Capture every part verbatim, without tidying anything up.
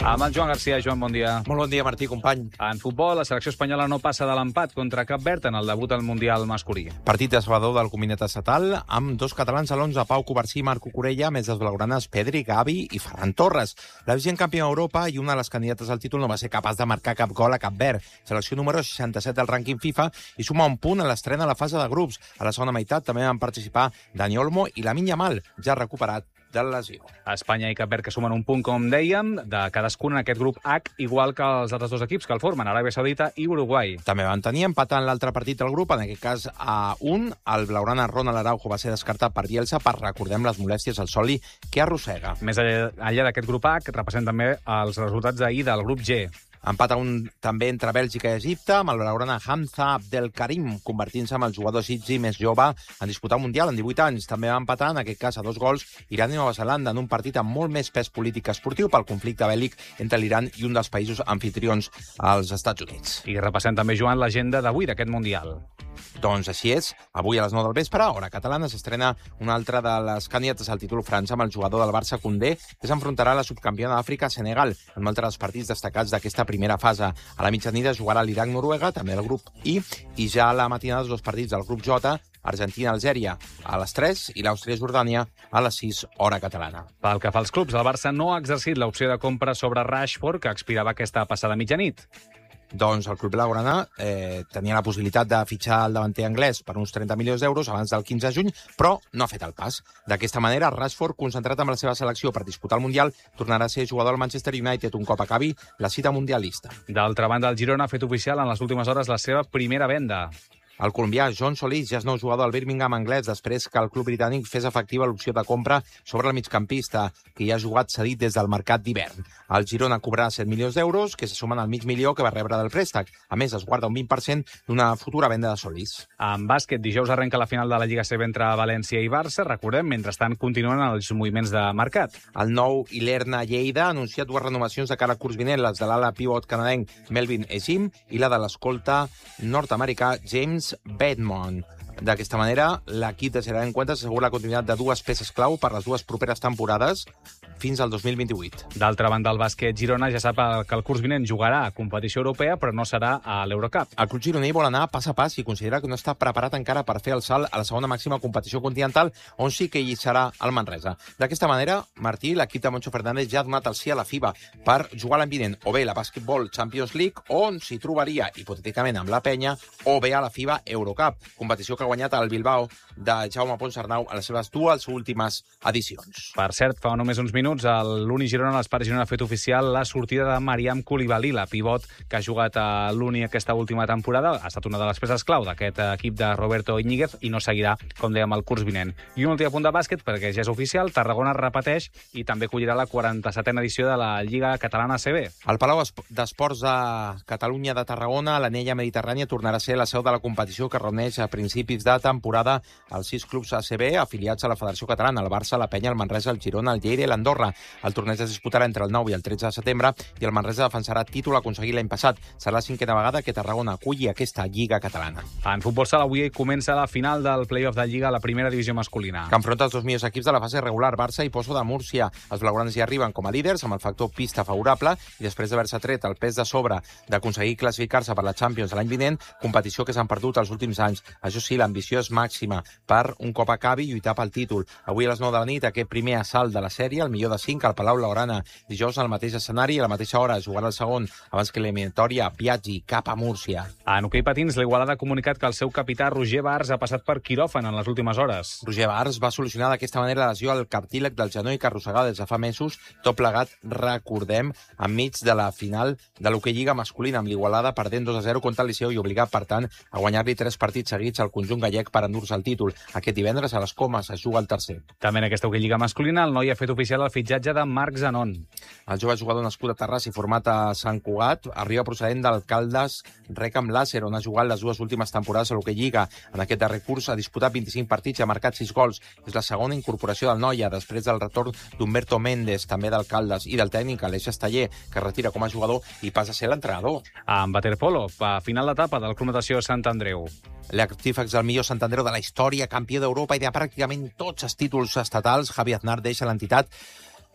Amb el Joan Garcia. Joan, bon dia. Molt bon dia, Martí, company. En futbol, la selecció espanyola no passa de l'empat contra Cap Verd en el debut al Mundial masculí. Partit decebedor del combinat estatal, amb dos catalans a l'onze, Pau Covarsí i Marco Corella, més les blaugranes Pedri, Gavi i Ferran Torres. La vigent campió d'Europa i una de les candidates al títol no va ser capaç de marcar cap gol a Cap Verd. Selecció número seixanta-set del rànquing FIFA i suma un punt a l'estrena a la fase de grups. A la segona meitat també van participar Dani Olmo i Lamine Yamal, ja recuperat de lesió. Espanya i Cap Verd que sumen un punt, com dèiem, de cadascun en aquest grup H, igual que els altres dos equips que el formen, Aràbia Saudita i Uruguai. També van tenir empatant l'altre partit del grup, en aquest cas a un. El blaugrana Ronald Araujo va ser descartat per Bielsa per, recordem, les molèsties al soli que arrossega. Més enllà d'aquest grup H, repassem també els resultats d'ahir del grup G. Empat a un també entre Bèlgica i Egipte, amb el blaugrana Hamza Abdelkarim convertint-se en el jugador egipci més jove en disputar un Mundial en divuit anys. També va empatar, en aquest cas a dos gols, Iran i Nova Zelanda, en un partit amb molt més pes polític esportiu pel conflicte bèl·lic entre l'Iran i un dels països anfitrions als Estats Units. I repassem també, Joan, l'agenda d'avui d'aquest Mundial. Doncs així és. Avui a les nou del vespre, hora catalana, s'estrena una altra de les candidates al títol França amb el jugador del Barça, Koundé, que s'enfrontarà a la subcampiona d'Àfrica, Senegal, en un altre dels partits destacats d'aquesta primera fase. A la mitjanit jugarà l'Iraq-Noruega, també del grup I, i ja a la matinada els dos partits del grup J, Argentina-Algèria a les tres i l'Àustria-Jordània a les sis, hora catalana. Pel que fa als clubs, el Barça no ha exercit l'opció de compra sobre Rashford, que expirava aquesta passada mitjanit. Doncs el club blaugrana eh, tenia la possibilitat de fitxar el davanter anglès per uns trenta milions d'euros abans del quinze de juny, però no ha fet el pas. D'aquesta manera, Rashford, concentrat amb la seva selecció per disputar el Mundial, tornarà a ser jugador al Manchester United un cop acabi la cita mundialista. D'altra banda, el Girona ha fet oficial en les últimes hores la seva primera venda. El colombià John Solís ja és nou jugador al Birmingham anglès després que el club britànic fes efectiva l'opció de compra sobre el migcampista, que ja ha jugat cedit des del mercat d'hivern. El Girona cobrarà set milions d'euros, que se sumen al mig milió que va rebre del préstec. A més, es guarda un vint per cent d'una futura venda de Solís. En bàsquet, dijous arrenca la final de la Lliga C B entre València i Barça. Recordem, mentrestant continuen els moviments de mercat. El nou Ilerna Lleida ha anunciat dues renovacions de cara a curs vinent, les de l'ala pivot canadenc Melvin Ejim i la de l'escolta nord-americà James Bedmont. D'aquesta manera, l'equip de Serà en Compte assegura la continuïtat de dues peces clau per les dues properes temporades fins al dos mil vint-i-vuit. D'altra banda, el bàsquet Girona ja sap que el curs vinent jugarà a competició europea, però no serà a l'Eurocup. El club gironí vol anar pas a pas i considera que no està preparat encara per fer el salt a la segona màxima competició continental, on sí que hi serà el Manresa. D'aquesta manera, Martí, l'equip de Moncho Fernández ja ha donat el sí a la FIBA per jugar l'any vinent o bé la Basketball Champions League, on s'hi trobaria hipotèticament amb la Penya, o bé a la FIBA Eurocup, competició que ha guanyat el Bilbao de Jaume Ponsarnau a les seves dues últimes edicions. Per cert, fa només uns minuts, l'Uni Girona, l'Espart Girona, ha fet oficial la sortida de Mariam Koulibaly, la pivot que ha jugat a l'Uni aquesta última temporada. Ha estat una de les peces clau d'aquest equip de Roberto Íñiguez i no seguirà, com dèiem, el curs vinent. I un últim punt de bàsquet, perquè ja és oficial, Tarragona repeteix i també acollirà la quaranta-setena edició de la Lliga Catalana A C B. El Palau d'Esports de Catalunya de Tarragona, a l'Anella Mediterrània, tornarà a ser la seu de la competició que reuneix a principis de temporada els sis clubs A C B afiliats a la Federació Catalana, el Barça, la Penya, el Manresa, el Girona, el Lleida i l'Andorra. El torneig es disputarà entre el nou i el tretze de setembre i el Manresa defensarà títol aconseguit l'any passat. Serà la cinquena vegada que Tarragona aculli aquesta Lliga Catalana. En futbol sala avui comença la final del play-off de Lliga a la primera divisió masculina, que enfronta els dos millors equips de la fase regular, Barça i Pozo de Múrcia. Els blaugranes hi arriben com a líders amb el factor pista favorable i després d'haver-se tret el pes de sobre d'aconseguir classificar-se per la Champions l'any vinent, competició que s'han perdut els últims anys. Això sí, l'ambició és màxima per un cop acabi lluitar pel títol. Avui a les nou de la nit, aquest primer assalt de la sèrie, el millor de cinc al Palau Blaugrana. Dijous al mateix escenari i a la mateixa hora jugarà el segon abans que l'eliminatòria viatgi cap a Múrcia. En hoquei patins, l'Igualada ha comunicat que el seu capità Roger Bars ha passat per quiròfan en les últimes hores. Roger Bars va solucionar d'aquesta manera la lesió al cartíleg del genoll que arrossegava des de fa mesos, tot plegat, recordem, enmig de la final de l'hoquei Lliga masculina, amb l'Igualada perdent dos a zero contra el Liceu i obligat, per tant, a guanyar-li tres partits seguits al conjunt gallec per endur-se el títol. Aquest divendres a les Comes es juga el tercer. També en aquesta hoquei Lliga masculina, el noi ha fet oficial el fitxatge de Marc Zanon. El jove jugador nascut a Terrassa i format a Sant Cugat arriba procedent d'Alcaldes Recam Làser, on ha jugat les dues últimes temporades a l'hoquei Lliga. En aquest darrer curs ha disputat vint-i-cinc partits i ha marcat sis gols. És la segona incorporació del Noia, després del retorn d'Humberto Méndez, també d'Alcaldes, i del tècnic Aleix Esteller, que retira com a jugador i passa a ser l'entrenador. En waterpolo, a final d'etapa del Club Natació Sant Andreu. L'artífex del millor Sant Andreu de la història, campió d'Europa i de pràcticament tots els títols estatals, Javi Aznar deixa l'entitat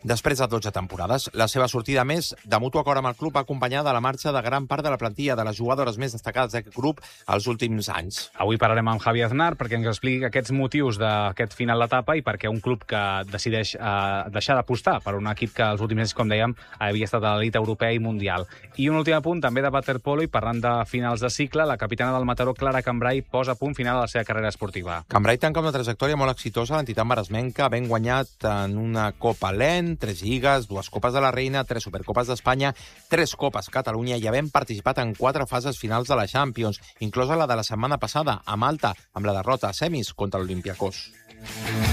després de dotze temporades. La seva sortida més de mutu acord amb el club acompanyada de la marxa de gran part de la plantilla de les jugadores més destacades d'aquest grup els últims anys. Avui parlarem amb Javi Aznar perquè ens expliqui aquests motius d'aquest final d'etapa i perquè un club que decideix eh, deixar d'apostar per un equip que els últims anys, com dèiem, havia estat a l'elit europea i mundial. I un últim apunt també de waterpolo i parlant de finals de cicle, la capitana del Mataró, Clara Cambrai, posa a punt final a la seva carrera esportiva. Cambrai tanca una trajectòria molt exitosa a l'entitat maresmenca, ben guanyat en una Copa Lent, tres lligues, dues Copes de la Reina, tres Supercopes d'Espanya, tres Copes Catalunya i havent participat en quatre fases finals de la Champions, inclosa la de la setmana passada, a Malta, amb la derrota a semis contra l'Olympiacos.